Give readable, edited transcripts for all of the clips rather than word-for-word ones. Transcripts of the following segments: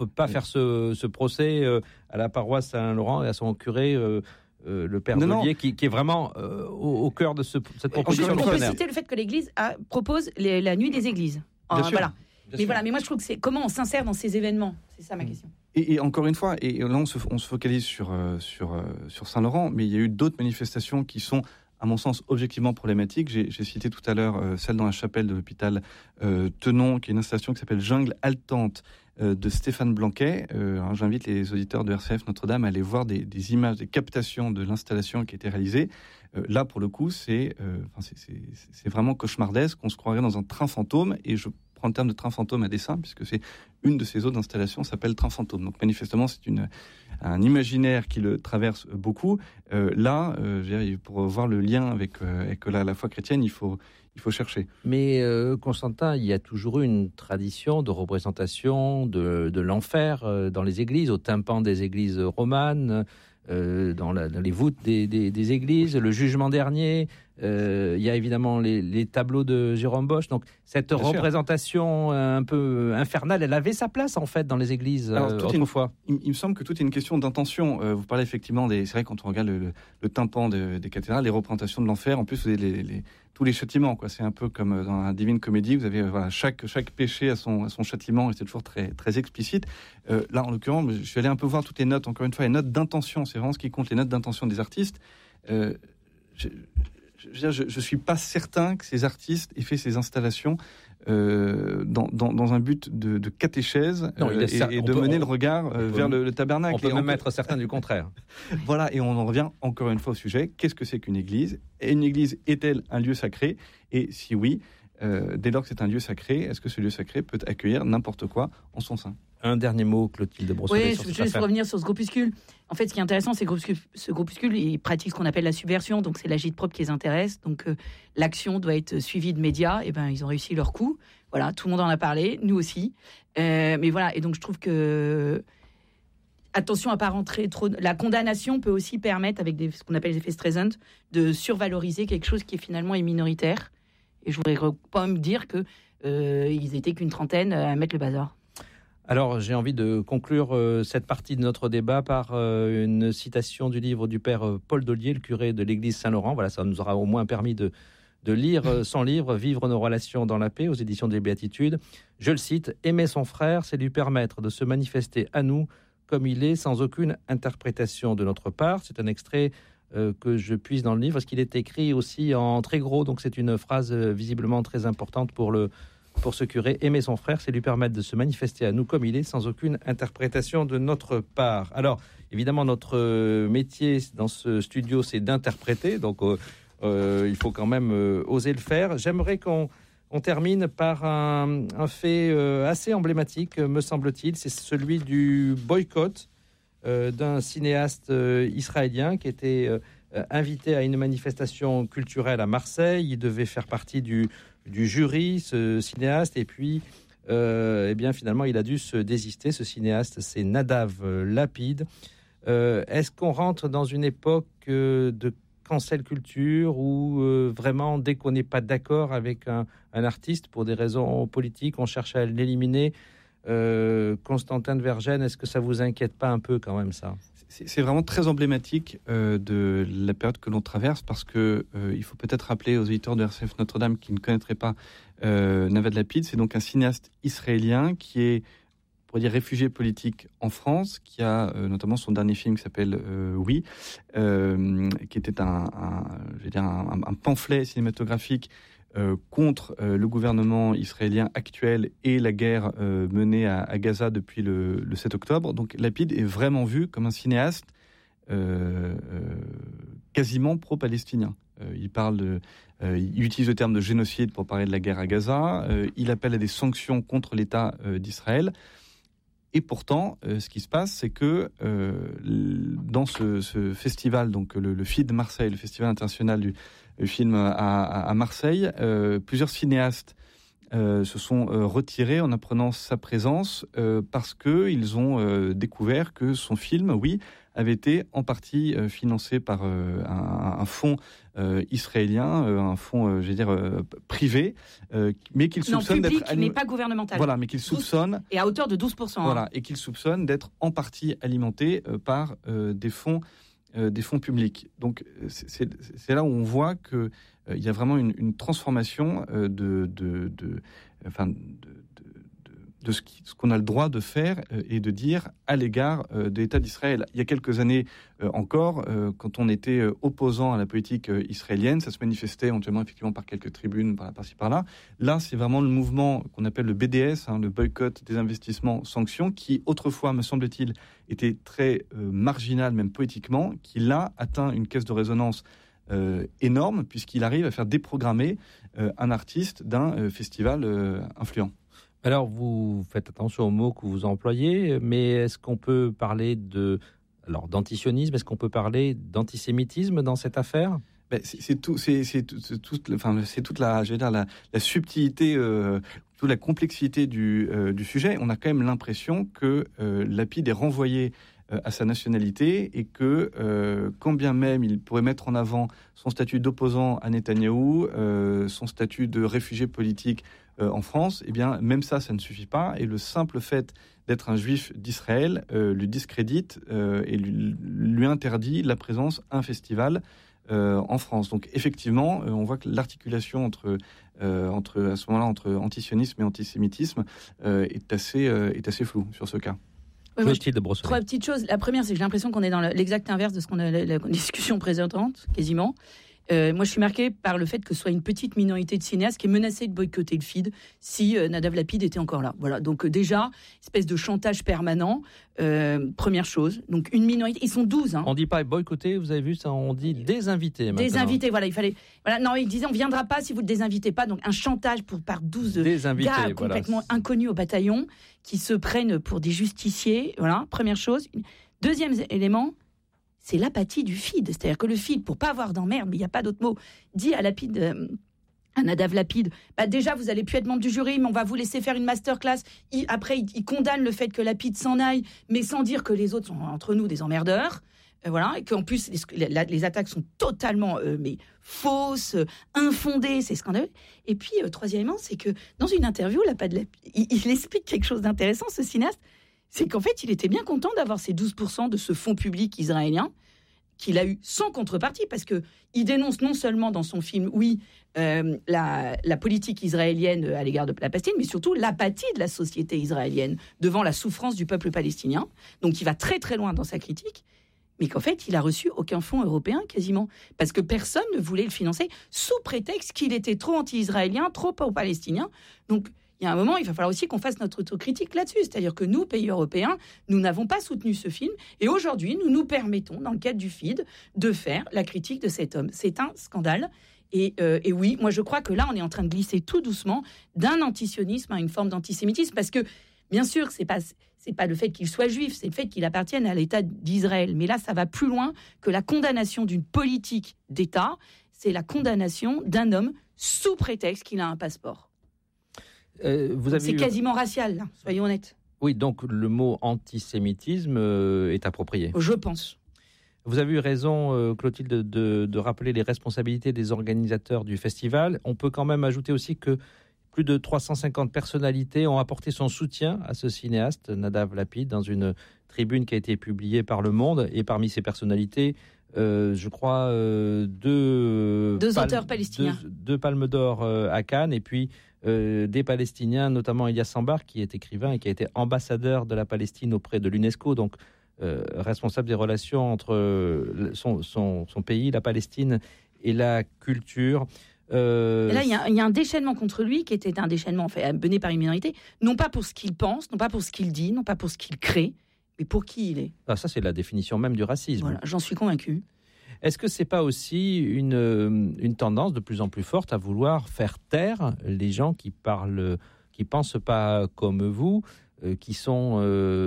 ne peut pas faire ce procès à la paroisse Saint-Laurent et à son curé, le père Dollier, qui est vraiment au cœur de cette proposition. On peut citer le fait que l'Église propose la nuit des églises. Voilà. Mais moi je trouve que c'est comment on s'insère dans ces événements. C'est ça ma question. Et encore une fois, et là on se focalise sur Saint-Laurent, mais il y a eu d'autres manifestations qui sont, à mon sens, objectivement problématiques. J'ai cité tout à l'heure celle dans la chapelle de l'hôpital Tenon, qui est une installation qui s'appelle Jungle Haletante de Stéphane Blanquet. J'invite les auditeurs de RCF Notre-Dame à aller voir des images, des captations de l'installation qui a été réalisée. Là, pour le coup, c'est vraiment cauchemardesque. On se croirait dans un train fantôme, et je prends le terme de train fantôme à dessein, puisque c'est une de ces autres installations s'appelle train fantôme. Donc manifestement, c'est un imaginaire qui le traverse beaucoup. Là, pour voir le lien avec la foi chrétienne, il faut chercher. Mais Constantin, il y a toujours eu une tradition de représentation de l'enfer dans les églises, au tympan des églises romanes, dans les voûtes des églises, le jugement dernier. Il y a évidemment les tableaux de Jérôme Bosch. Donc cette représentation un peu infernale, elle avait sa place en fait dans les églises autrefois. Il me semble que tout est une question d'intention. Vous parlez effectivement c'est vrai, quand on regarde le tympan des cathédrales, les représentations de l'enfer. En plus, vous avez tous les châtiments, quoi. C'est un peu comme dans la Divine Comédie. Vous avez chaque péché a son châtiment, et c'est toujours très très explicite. Là, en l'occurrence, je suis allé un peu voir toutes les notes. Encore une fois, les notes d'intention, c'est vraiment ce qui compte, les notes d'intention des artistes. Je suis pas certain que ces artistes aient fait ces installations dans un but de catéchèse et de mener le regard vers le tabernacle. On peut même être certain du contraire. Voilà, et on en revient encore une fois au sujet. Qu'est-ce que c'est qu'une église ? Et une église est-elle un lieu sacré ? Et si oui, dès lors que c'est un lieu sacré, est-ce que ce lieu sacré peut accueillir n'importe quoi en son sein ? Un dernier mot, Clotilde Brossolet. Oui, je vais revenir sur ce groupuscule. En fait, ce qui est intéressant, c'est que ce groupuscule, il pratique ce qu'on appelle la subversion. Donc, c'est l'agite-prop qui les intéresse. Donc, l'action doit être suivie de médias. Et ils ont réussi leur coup. Voilà, tout le monde en a parlé, nous aussi. Mais voilà, et donc je trouve que attention à pas rentrer trop. La condamnation peut aussi permettre, avec ce qu'on appelle les effets Streisand, de survaloriser quelque chose qui finalement est minoritaire. Et je voudrais pas me dire que ils étaient qu'une trentaine à mettre le bazar. Alors, j'ai envie de conclure cette partie de notre débat par une citation du livre du père Paul Dollier, le curé de l'église Saint-Laurent. Voilà, ça nous aura au moins permis de lire son livre « Vivre nos relations dans la paix » aux éditions des Béatitudes. Je le cite, « Aimer son frère, c'est lui permettre de se manifester à nous comme il est, sans aucune interprétation de notre part. » C'est un extrait que je puise dans le livre, parce qu'il est écrit aussi en très gros, donc c'est une phrase visiblement très importante pour ce curé. Aimer son frère, c'est lui permettre de se manifester à nous comme il est, sans aucune interprétation de notre part. Alors, évidemment, notre métier dans ce studio, c'est d'interpréter, donc il faut quand même oser le faire. J'aimerais qu'on termine par un fait assez emblématique, me semble-t-il. C'est celui du boycott d'un cinéaste israélien qui était invité à une manifestation culturelle à Marseille. Il devait faire partie du jury, ce cinéaste, et puis finalement il a dû se désister. Ce cinéaste, c'est Nadav Lapid. Est-ce qu'on rentre dans une époque de cancel culture où vraiment dès qu'on n'est pas d'accord avec un artiste pour des raisons politiques, on cherche à l'éliminer? Constantin de Vergennes, est-ce que ça vous inquiète pas un peu quand même, ça? C'est vraiment très emblématique de la période que l'on traverse, parce que il faut peut-être rappeler aux auditeurs de RCF Notre-Dame qui ne connaîtraient pas Nadav Lapid. C'est donc un cinéaste israélien qui est, on pourrait dire, réfugié politique en France, qui a notamment son dernier film qui s'appelle Oui, qui était un pamphlet cinématographique contre le gouvernement israélien actuel et la guerre menée à Gaza depuis le 7 octobre. Donc Lapid est vraiment vu comme un cinéaste quasiment pro-palestinien. Il utilise le terme de génocide pour parler de la guerre à Gaza. Il appelle à des sanctions contre l'État d'Israël. Et pourtant, ce qui se passe, c'est que dans ce festival, donc le FID de Marseille, le Festival international du film à Marseille, plusieurs cinéastes se sont retirés en apprenant sa présence parce qu'ils ont découvert que son film, oui, avait été en partie financé par un fonds israélien, un fonds, privé, mais qu'il soupçonne public, d'être... mais pas gouvernemental. Voilà, mais qu'il soupçonne... Et à hauteur de 12%. Voilà, et qu'il soupçonne d'être en partie alimenté par des fonds publics. Donc c'est là où on voit que il y a vraiment une transformation de ce qu'on a le droit de faire et de dire à l'égard de l'État d'Israël. Il y a quelques années encore, quand on était opposant à la politique israélienne, ça se manifestait éventuellement effectivement par quelques tribunes, par-ci par-là. Là, c'est vraiment le mouvement qu'on appelle le BDS, le boycott des investissements sanctions, qui autrefois, me semble-t-il, était très marginal, même politiquement, qui là atteint une caisse de résonance énorme, puisqu'il arrive à faire déprogrammer un artiste d'un festival influent. Alors, vous faites attention aux mots que vous employez, mais est-ce qu'on peut parler d'antisionisme, est-ce qu'on peut parler d'antisémitisme dans cette affaire ? C'est toute la subtilité, toute la complexité du sujet. On a quand même l'impression que Lapid est renvoyé à sa nationalité et que, quand bien même il pourrait mettre en avant son statut d'opposant à Netanyahou, son statut de réfugié politique en France, eh bien, même ça ne suffit pas. Et le simple fait d'être un juif d'Israël lui discrédite et lui interdit la présence à un festival en France. Donc, effectivement, on voit que l'articulation entre à ce moment-là, entre antisionisme et antisémitisme est assez floue sur ce cas. Oui, trois petites choses. La première, c'est que j'ai l'impression qu'on est dans l'exact inverse de ce qu'on a la discussion précédente, quasiment. Moi, je suis marquée par le fait que ce soit une petite minorité de cinéastes qui est menacée de boycotter le feed si Nadav Lapid était encore là. Voilà. Donc déjà, espèce de chantage permanent. Première chose. Donc une minorité. Ils sont 12. Hein. On dit pas boycotter, vous avez vu ça, on dit désinviter. Maintenant. Désinviter, voilà. Il fallait. Voilà. Non, ils disaient on viendra pas si vous le désinvitez pas. Donc un chantage par 12 gars complètement inconnus au bataillon qui se prennent pour des justiciers. Voilà. Première chose. Deuxième élément. C'est l'apathie du feed. C'est-à-dire que le feed, pour pas avoir d'emmerde, mais il n'y a pas d'autre mot, dit à Nadav Lapid, déjà, vous allez plus être membre du jury, mais on va vous laisser faire une masterclass. Après, il condamne le fait que Lapid s'en aille, mais sans dire que les autres sont, entre nous, des emmerdeurs. Voilà, et qu'en plus, les attaques sont totalement fausses, infondées, c'est scandaleux. Et puis, troisièmement, c'est que dans une interview, il explique quelque chose d'intéressant, ce cinéaste. C'est qu'en fait, il était bien content d'avoir ces 12% de ce fonds public israélien qu'il a eu sans contrepartie, parce qu'il dénonce non seulement dans son film, la politique israélienne à l'égard de la Palestine, mais surtout l'apathie de la société israélienne devant la souffrance du peuple palestinien. Donc il va très très loin dans sa critique, mais qu'en fait, il n'a reçu aucun fonds européen quasiment, parce que personne ne voulait le financer, sous prétexte qu'il était trop anti-israélien, trop pro-palestinien. Donc il y a un moment, il va falloir aussi qu'on fasse notre autocritique là-dessus. C'est-à-dire que nous, pays européens, nous n'avons pas soutenu ce film. Et aujourd'hui, nous nous permettons, dans le cadre du FID, de faire la critique de cet homme. C'est un scandale. Et oui, moi je crois que là, on est en train de glisser tout doucement d'un antisionisme à une forme d'antisémitisme. Parce que, bien sûr, c'est pas le fait qu'il soit juif, c'est le fait qu'il appartienne à l'État d'Israël. Mais là, ça va plus loin que la condamnation d'une politique d'État. C'est la condamnation d'un homme sous prétexte qu'il a un passeport. C'est quasiment racial, là, soyons honnêtes. Oui, donc le mot antisémitisme est approprié. Je pense. Vous avez eu raison, Clotilde, de rappeler les responsabilités des organisateurs du festival. On peut quand même ajouter aussi que plus de 350 personnalités ont apporté son soutien à ce cinéaste, Nadav Lapid, dans une tribune qui a été publiée par Le Monde. Et parmi ces personnalités, je crois deux auteurs palestiniens. Deux palmes d'or à Cannes, et puis des Palestiniens, notamment Elias Sambar, qui est écrivain et qui a été ambassadeur de la Palestine auprès de l'UNESCO, donc responsable des relations entre son pays, la Palestine, et la culture. Et là, il y a un déchaînement contre lui qui était un déchaînement mené par une minorité, non pas pour ce qu'il pense, non pas pour ce qu'il dit, non pas pour ce qu'il crée, mais pour qui il est. Ah, ça, c'est la définition même du racisme. Voilà, j'en suis convaincu. Est-ce que c'est pas aussi une tendance de plus en plus forte à vouloir faire taire les gens qui pensent pas comme vous, qui sont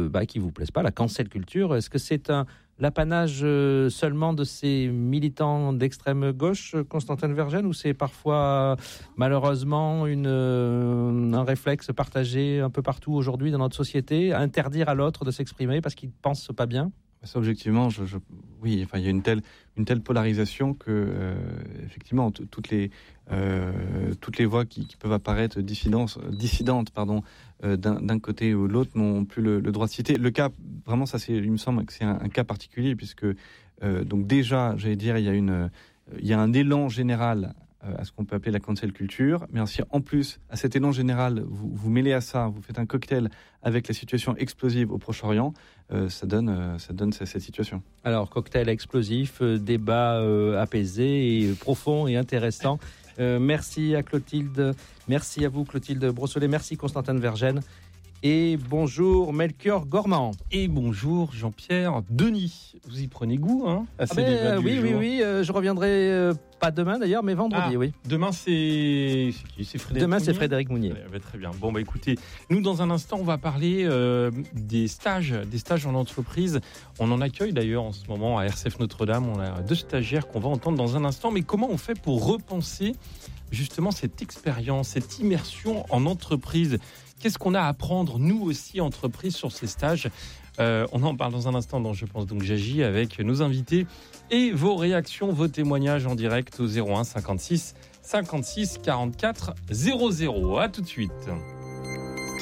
qui vous plaisent pas, la cancel culture. Est-ce que c'est l'apanage seulement de ces militants d'extrême gauche, Constantin Vergenne, ou c'est parfois malheureusement un réflexe partagé un peu partout aujourd'hui dans notre société, interdire à l'autre de s'exprimer parce qu'il pense pas bien? Ça, objectivement, oui, enfin, il y a une telle polarisation que, effectivement, toutes les voix qui peuvent apparaître dissidentes, d'un côté ou de l'autre n'ont plus le droit de citer. Le cas, vraiment, il me semble que c'est un cas particulier, puisque, donc déjà, j'allais dire, il y a un élan général à ce qu'on peut appeler la cancel culture, mais aussi en plus à cet élan général, vous mêlez à ça, vous faites un cocktail avec la situation explosive au Proche-Orient, ça donne cette situation. Alors, cocktail explosif, débat apaisé et profond et intéressant. Merci à Clotilde, merci à vous Clotilde Brossolet, merci Constantin Vergenne. Et bonjour Melchior Gormand. Et bonjour Jean-Pierre Denis. Vous y prenez goût, à ces débats du jour. Oui. Je reviendrai pas demain d'ailleurs, mais vendredi, oui. Demain, c'est qui? C'est Frédéric Demain, Mounier. c'est Frédéric Mounier. Ouais, très bien. Bon, écoutez, nous, dans un instant, on va parler des stages en entreprise. On en accueille d'ailleurs en ce moment à RCF Notre-Dame. On a 2 stagiaires qu'on va entendre dans un instant. Mais comment on fait pour repenser justement cette expérience, cette immersion en entreprise? Qu'est-ce qu'on a à apprendre, nous aussi, entreprise, sur ces stages? On en parle dans un instant, je pense donc j'agis avec nos invités et vos réactions, vos témoignages en direct au 01 56 56 44 00. À tout de suite.